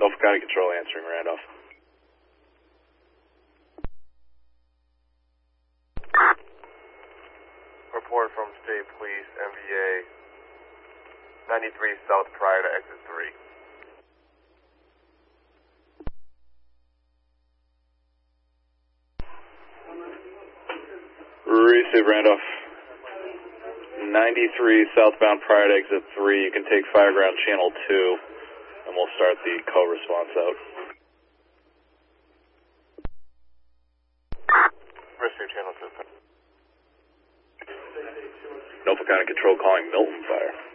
Norfolk County Control answering Randolph. Report from State Police, MVA 93 South prior to exit 3. Receive Randolph. 93 southbound prior to exit 3. You can take Fireground Channel 2, and we'll start the co-response out. Receive Channel 2. Norfolk County Control calling Milton Fire.